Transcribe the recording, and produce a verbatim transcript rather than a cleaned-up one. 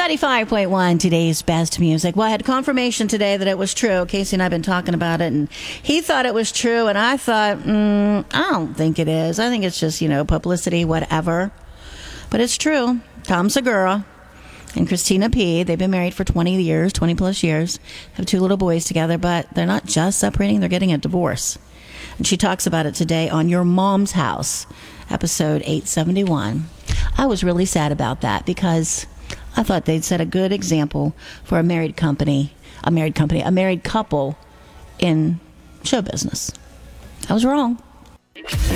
ninety-five point one, today's best music. Well, I had confirmation today that it was true. Casey and I have been talking about it, and he thought it was true, and I thought, mm, I don't think it is. I think it's just, you know, publicity, whatever. But it's true. Tom Segura and Christina P., they've been married for twenty years, twenty plus years, have two little boys together, but they're not just separating, they're getting a divorce. And she talks about it today on Your Mom's House, episode eight seventy-one. I was really sad about that because I thought they'd set a good example for a married company, a married company, a married couple in show business. I was wrong.